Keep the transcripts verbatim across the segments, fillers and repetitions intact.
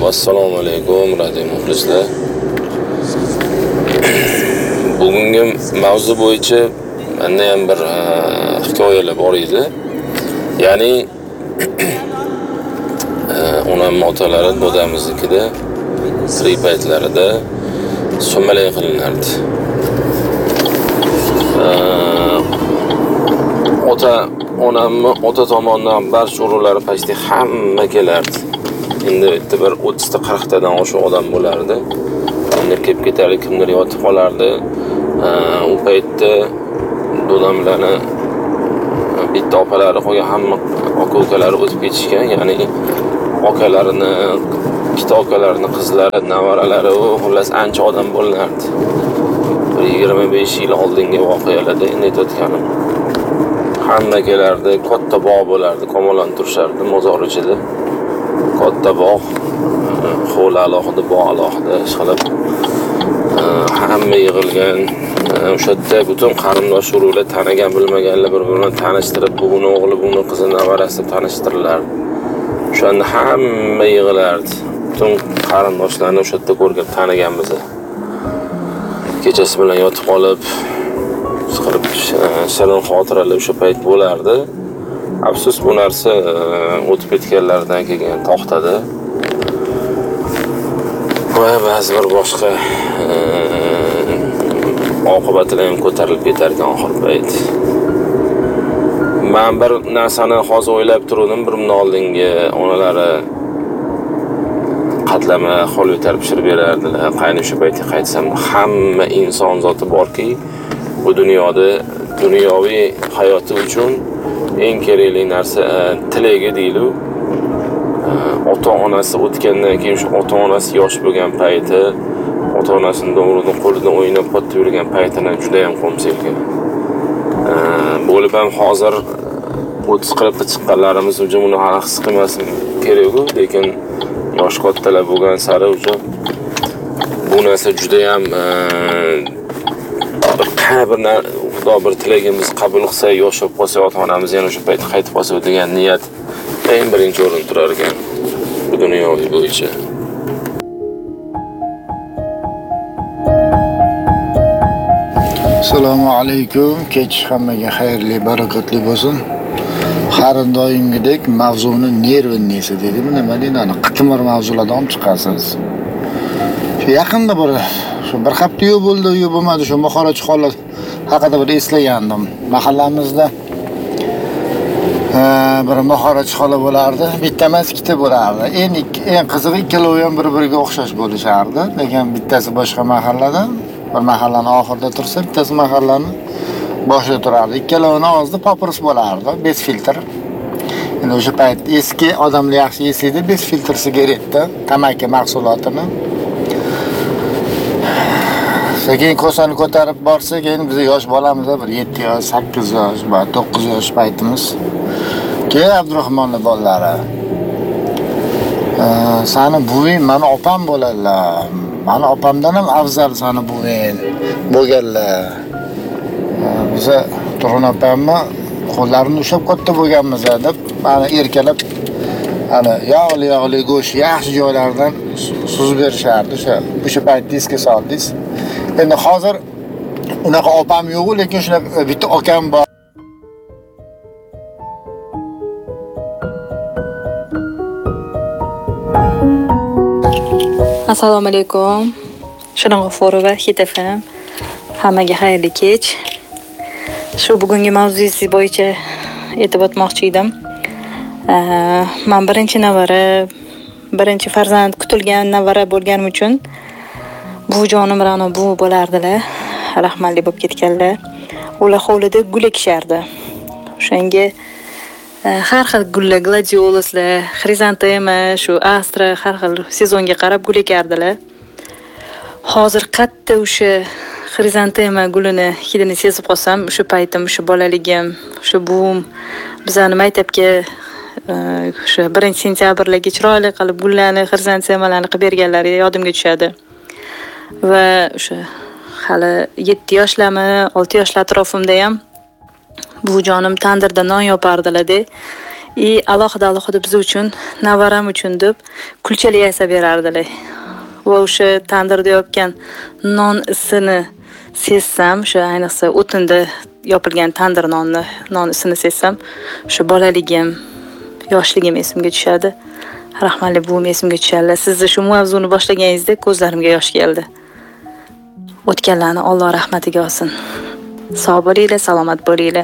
Assalomu alaykum radio muxlislar. Bugungi mavzu bo'yicha menda ham bir hikoyalar bor edi. Ya'ni onam otalari dadamiznikida tirik paytlarida sumalak qilinardi. Ota onamni ota tomonidan barcha urug'lari pashti hamma kelardi. Endi bitta bir o'ttiz ta qirq tadan oshiq odam bo'lardi. Kimdir kelib ketardi, kimdir yotib qolardi. U paytda dadamlarni bitta opalari qo'ygan hamma aka-ukalari o'tib ketishgan, ya'ni akalarini, ikkita akalarini qizlari, nevaralari, xullas ancha odam bo'lardi. bir yigirma besh yil oldingi voqealarda endi aytayotganim. Hamma kelardi, katta bog' bo'lardi, qo'molan turishardi mozor ichida. Katta bog', hovli alohida, bog' alohida ishqilib hamma yig'ilgan. O'sha yerda butun qarindosh urug'lar tanigan bilmaganlar bir-birini tanishtirib, buni o'g'li, buni qizi, nevarasi tanishtirilar. O'shanda hamma yig'ilardi. Butun qarindoshlarni o'sha yerda ko'rib taniganmiz. Kechasi bilan yotib qolib, chiqib shirin xotiralar o'sha payt bo'lardi. Afsus, bu narsa o'tib ketganlardan keyin to'xtadi. Va ba'zi bir boshqa oqibatlar ham ko'tarilib ketar ekan oxir payt. Men bir narsani hozir o'ylab turdim, bir ming oldingi onalari qatlama xol o'tar pishirib berardilar. Qayni shu paytga qaytsam, hamma inson zoti borki, bu dunyoda dunyoviy hayoti uchun eng kerakli narsa tilagi deydi. Ota-onasi o'tgandan keyin shu ota-onasi yosh bo'lgan payti, ota-onasining doğrudan qo'lidan o'ynab qotib yurgan paytini juda ham qo'msilgan. Bo'lib ham hozir o'ttiz qirqqa chiqqanlarimiz uchun buni hali his qilmasim kerak-ku, lekin yosh kattalar bo'lgan sari uchun bu narsa juda ham bir Xudo bir tilagimiz qabul qilsa, yoshib qolsa, ota-onamiz yana o'sha payt qaytib qolsa degan niyat eng birinchi o'rinda turar ekan bu dunyoviy bo'yicha. Assalomu alaykum. Kech hammaga xayrli, barakatli bo'lsin. Har doimgidek mavzuni nervinisi dedi. Nima deydi? Ana qitmir mavzulardan olib chiqasiz. Shu yaqinda bir shu bir hafta yo'q bo'ldi, yo'q bo'lmadi, shu Buxorochi holat haqida bir eslagandim. Mahallamizda bir Buxorochi xola bo'lardi, bitta emas, ikkita bo'lardi. Eng eng qizig'i ikkalovi ham bir-biriga o'xshash bo'lishardi, lekin bittasi boshqa mahallada, bir mahallani oxirida tursa, bittasi mahallani boshida turardi. Ikkalovini og'zida papiros bo'lardi, bez filtr. Endi o'sha payt eski odamlar yaxshi eslaydi bez filtr sigaretni, tamaki mahsulotini. Keyin kosani ko'tarib borsa, keyin biz yosh bolamiz, bir yetti yosh, sakkiz yosh, va to'qqiz yosh paytimiz. Keyin Abdurahmonning bolalari. Sani buving, meni opam bo'ladilar. Meni opamdan ham afzal sani buving bo'lganlar. Biza Turg'un opamni qo'llarini ushlab katta bo'lganmiz deb, meni erkalab, ana yog'li yog'li go'sht yaxshi joylardan suzib berishardi. O'sha o'sha paytda esga soldingiz. Endi hozir unaqa opam yo'q, lekin shuna bitta akam bor. Assalomu alaykum. Shirin G'ofurova, Hit F M. Hammaga xayrli kech. Shu bugungi mavzungiz bo'yicha aytib o'tmoqchi edim. Men birinchi navara, birinchi farzand kutilgan navara bo'lganim uchun buvijonim bilan bu bo'lardilar. Rahmatli bo'lib ketganlar. Ular hovlida gul ekishardi. O'shanga har xil gullar, gladioluslar, xrizantema, shu astra, har xil sezonga qarab gul ekardilar. Hozir qatta o'sha xrizantema gulini hidini sezib qolsam, o'sha paytim, o'sha bolaligim, o'sha buvim bizani maktabga o'sha birinchi sentyabrlarga chiroyli qilib gullarni, xrizantemalarni qilib berganlari yodimga tushadi. Va o'sha hali yetti yoshlarmi, olti yoshlar atrofimda ham buvijonim tandirda non yopardilar-da. И alohida alohida biz uchun, navaram uchun deb kulchali yasab berardilar. Va o'sha tandirda yopgan non isini sezsam, o'sha ayniqsa o'tinda yopilgan tandir nonni, non isini sezsam, o'sha bolaligim, yoshligim esimga tushadi. Rahmatli buvim esimga tushadi. Siz shu mavzuni boshlaganingizda ko'zlarimga yosh keldi. O'tganlarni Alloh rahmatiga olsin. Sog' bo'linglar, salomat bo'linglar.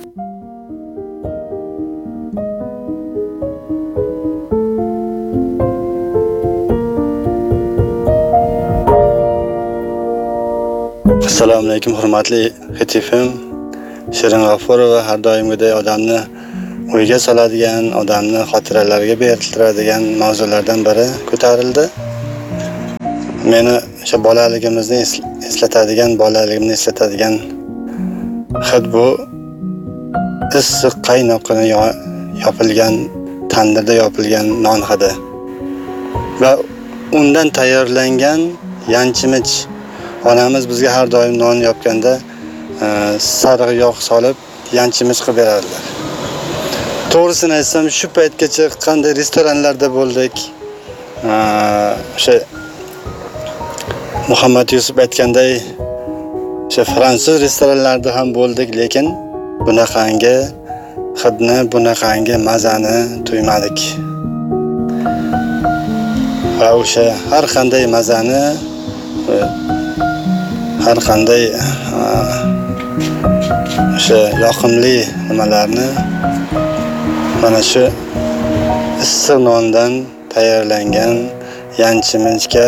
Assalomu alaykum, hurmatli Hit F M. Shirin G'afurova har doimgidek odamni o'yga soladigan, odamni xotiralariga beriltiradigan mavzulardan biri ko'tarildi. Meni o'sha bolaligimizni eslatadigan, bolaligimni eslatadigan hid bu issiq qaynoqini yopilgan, tandirda yopilgan non hidi va undan tayyorlangan yanchimich. Onamiz bizga har doim non yopganda sariq yog' solib yanchimich qilib berardilar. To'g'risini aytsam, shu paytgacha qanday restoranlarda bo'ldik. O'sha Muhammad Yusuf aytganday, o'sha fransuz restoranlarida ham bo'ldik, lekin bunaqangi hidni, bunaqangi mazani tuymadik. Va o'sha har qanday mazani, har qanday o'sha yoqimli nimalarni mana shu issiq nondan tayyorlangan yanchimichga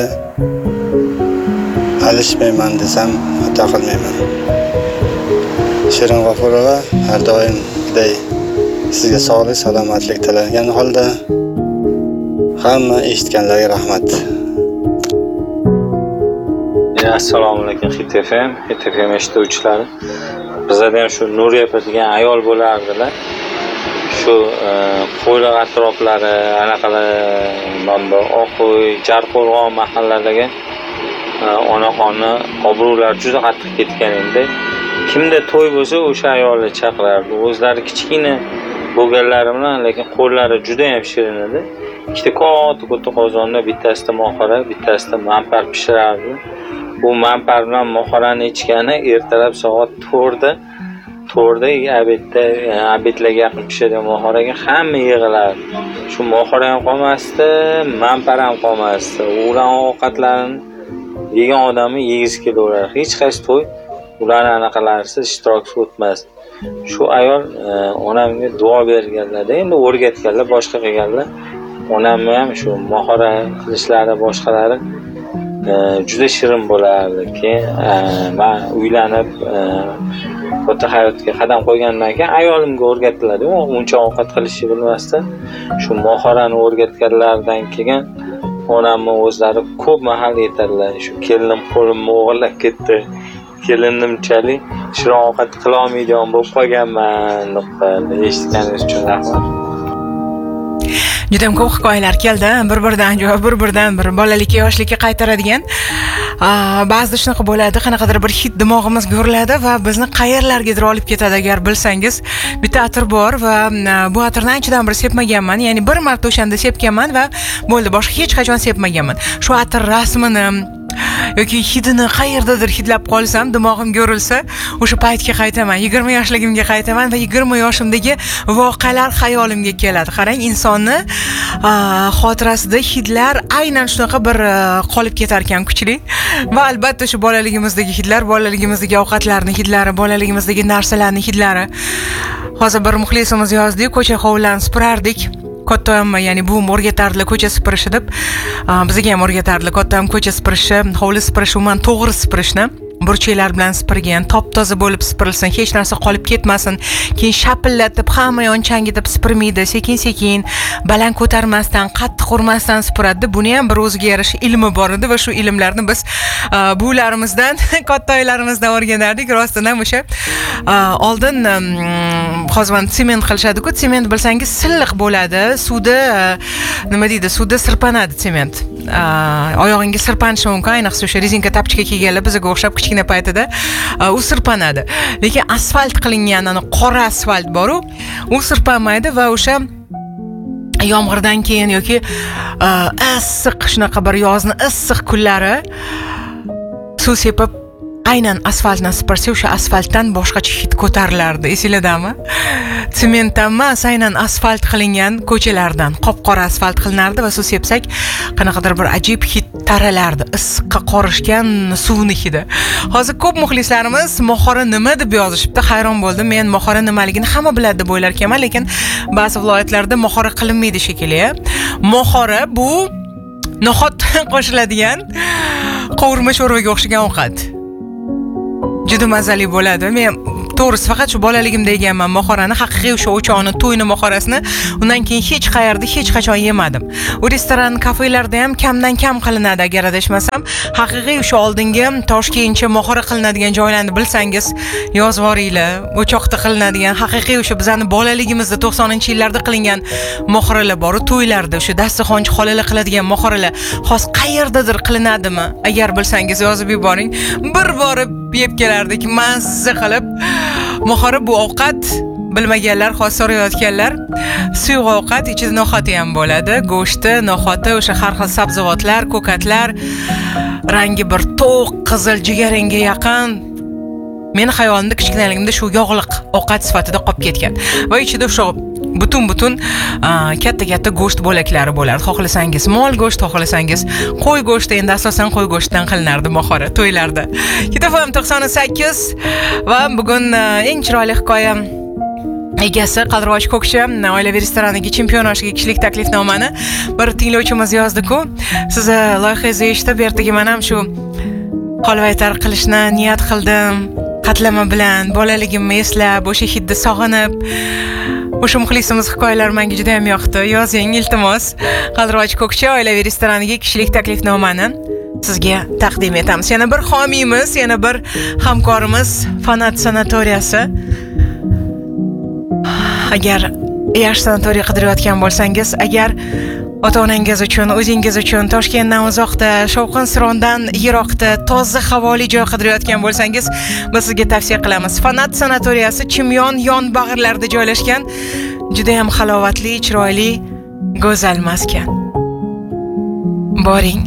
alishmayman desam xato qilmayman. Shirin G'afurova har doimday sizga sog'lik, salomatlik tilagan holda hamma eshitganlarga rahmat. Assalomu alaykum Hit F M, Hit F M eshituvchilari. Bizda ham shu Nuriya degan ayol bo'lardilar. Shu qo'yliq atroflari, anaqalar, mana Oqo'y, Jarqo'rg'on mahalladagi onaxonni obro'lari juda qattiq ketgan endi. Kimda to'y bo'lsa, o'sha ayolni chaqirardi. O'zlari kichkina bo'lganlari bilan, lekin qo'llari juda ham shirin edi. Ikkita katta qozonda bittasida moxora, bittasida manpar pishirardi. Bu manpar bilan moxorani ichgani ertalab soat to'rtda to'rtda abedda abedlarga yaqin pishadigan moxoraga hamma yig'ilardi. Shu moxora ham qolmasdi, manpar ham qolmasdi. Ular ovqatlarini yegan odamni yegiz kelaverar. Hech qaysi to'y ularning anaqalarisiz ishtirokisiz o'tmasdi. Shu ayol onamga duo berganlarda, endi o'rgatganlar, boshqa qilganlar. Onamni ham shu moxora qilishlari, boshqalari juda shirin bo'lardi. Keyin men uylanib o'ta hayotga qadam qo'ygandan keyin ayolimga o'rgatdilar. U uncha ovqat qilishni bilmasdan shu moxorani o'rgatganlardan keyin onamni o'zlari ko'p mahal aytadilar. Shu kelinim qo'limni o'g'irlab ketdi. Kelinimchalik shirin ovqat qila olmaydigan bo'lib qolganman deb eshitganingiz uchun rahmat. Juda ham ko'p hikoyalar keldi. Bir-biridan javob, bir-biridan bir bolalikka, yoshlikka qaytaradigan. Ba'zida shunaqa bo'ladi, qanaqadir bir hid dimog'imizga uriladi va bizni qayerlargadir olib ketadi. Agar bilsangiz, bitta atir bor va bu atirni anchadan beri sepmaganman. Ya'ni bir marta o'shanda sepganman va bo'ldi, boshqa hech qachon sepmaganman. Shu atir rasmini yoki hidini qayerdadir hidlab qolsam, dimog'imga urilsa, o'sha paytga qaytaman. yigirma yoshligimga qaytaman va yigirma yoshimdagi voqealar xayolimga keladi. Qarang, insonni xotirasida hidlar aynan shunaqa bir qolib ketar ekan, kuchli. Va albatta shu bolaligimizdagi hidlar, bolaligimizdagi ovqatlarning hidlari, bolaligimizdagi narsalarning hidlari. Hozir bir muxlisimiz yozdi, ko'cha hovlilarni supurardik. Kattaam, ya'ni buvim o'rgatardilar ko'cha supurishi deb. Bizga ham o'rgatardilar kattaam ko'cha supurishi, hovli supurishi, umuman to'g'ri supurishni. Burchaklar bilan supurgan, top-toza bo'lib supurilsin, hech narsa qolib ketmasin. Keyin shapillatib, hamma yon changitib supurmaydi, sekin-sekin, baland ko'tarmasdan, qattiq urmasdan supuradi. Buni ham bir o'ziga yarasha ilmi bor edi va shu ilmlarni biz buvlarimizdan, kattayilarimizdan o'rganardik. Rostdan ham o'sha oldin hozir sement qilishadi-ku, sement bilsangiz silliq bo'ladi, suvda nima deydi, suvda sirpanadi sement. Oyog'ingiz sirpanishi mumkin, ayniqsa o'sha rezinka tapchika kiyganlar bizga o'xshab kichkina paytida u sirpanadi. Lekin asfalt qilingan, ana qora asfalt bor-u, u sirpanmaydi va o'sha yomg'irdan keyin yoki issiq shunaqa bir yozni issiq kunlari suv sepib aynan asfaltdan siparsa o'sha asfaltdan boshqacha hid ko'tarilardi. Esinglardami? Sementdan emas, aynan asfalt qilingan ko'chalardan qop-qora asfalt qilinardi va suv sepsak qanaqadir bir ajib hid taralardi. Issiqqa qorishgan suvni hidi. Hozir ko'p muxlislarimiz mohora nima deb yozishibdi. Hayron bo'ldim. Men mohora nimaligini hamma biladi deb o'ylar ekanman, lekin ba'zi viloyatlarda mohora qilinmaydi shekilli. Mohora bu no'xat qo'shiladigan qovurma sho'rvaga o'xshagan ovqat. Juda mazali bo'ladi. Men to'g'risi faqat shu bolaligimda yeganman mohorani, haqiqiy o'sha o'choqni, to'yni mohorasini. Undan keyin hech qayerda hech qachon yemadim. U restoran, kafelarda ham kamdan kam qilinadi agar adashmasam. Haqiqiy o'sha oldingi Toshkentcha mohora qilinadigan joylarni bilsangiz, yozvoringlar. O'choqda qilinadigan, haqiqiy o'sha bizning bolaligimizda to'qsoninchi yillarda qilingan mohoralar bor. To'ylarda o'sha dasturxonchi xolalar qiladigan mohoralar xos qayerdadir qilinadimi? Agar bilsangiz yozib yuboring. Bir borib yeb kelardik mazza qilib. Mohora bu ovqat, bilmaganlar, hozir so'rayotganlar. Suyuq ovqat, ichida no'xati ham bo'ladi. Go'shti, no'xati, o'sha har xil sabzavotlar, ko'katlar, rangi bir to'q qizil jigaranga yaqin. Meni xayolimda kichkinaligimda shu yog'liq ovqat sifatida qolib ketgan. Va ichida o'sha butun-butun katta-katta go'sht bo'laklari bo'lardi. Xohlasangiz mol go'sht, xohlasangiz qo'y go'shti, endi asosan qo'y go'shtidan qilinardi mohora to'ylarda. Kitofam to'qson sakkiz va bugun eng chiroyli hikoya egasi Qaldirg'och Ko'kcha oilaviy restoraniga chempion oshiga kishilik taklifnomani bir tinglovchimiz yozdi-ku. Siz loyihangizni eshitib, ertaga men ham shu holvaytar qilishni niyat qildim. Qatlama bilan bolaligimni eslab, o'sha hidni sog'inib, o'sha muxlisimiz hikoyalari menga juda ham yoqdi. Yozing iltimos. Qaldirg'och Ko'kcha oilaviy restoraniga kishilik taklifnomani sizga taqdim etamiz. Yana bir homiymiz, yana bir hamkorimiz Fanat sanatoriyasi. Agar yaxshi sanatoriy qidirayotgan bo'lsangiz, agar ota-onangiz uchun, o'zingiz uchun Toshkentdan uzoqda, Shovqin-Sirondan yiroqda toza havoli joy qidirayotgan bo'lsangiz, biz sizga tavsiya qilamiz. Fanat sanatoriyasi Chimyon yon bag'rlarida joylashgan, juda ham halovatli, chiroyli, go'zal maskan. Boring.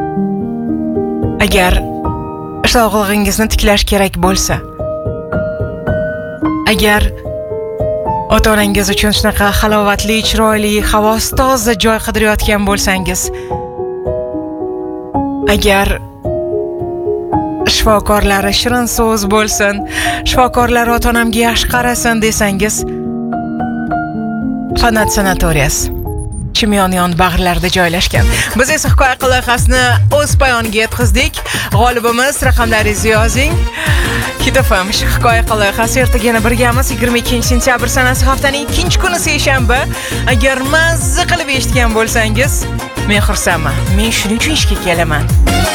Agar sog'lig'ingizni tiklash kerak bo'lsa, agar ota-onangiz uchun shunaqa halovatli, chiroyli, havosi toza joy qidirayotgan bo'lsangiz, agar shifokorlari shirin so'z bo'lsin, shifokorlar ota-onamga yaxshi qarasin desangiz, Fanat sanatoriyasi Chimyon yon bag'rlarida joylashgan. Biz esa hikoya loyihasini o'z poyoniga yetkazdik. G'olibimiz raqamlaringizni yozing. Kitofam shu hikoya loyihasi ertaga yana birgamiz. yigirma ikkinchi sentyabr sanasi haftaning ikkinchi kuni seshanba. Agar mazza qilib eshitgan bo'lsangiz, men xursandman. Men shuning uchun ishga kelaman.